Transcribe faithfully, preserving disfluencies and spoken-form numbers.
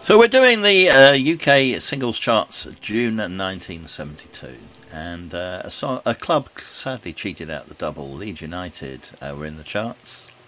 So we're doing the uh, U K singles charts June nineteen seventy-two, and uh, a, song, a club sadly cheated out the double. Leeds United uh, were in the charts,